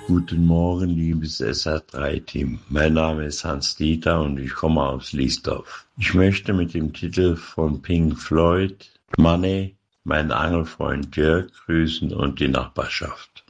Guten Morgen, liebes SA3-Team. Mein Name ist Hans-Dieter und ich komme aus Liesdorf. Ich möchte mit dem Titel von Pink Floyd, Money, meinen Angelfreund Jörg grüßen und die Nachbarschaft.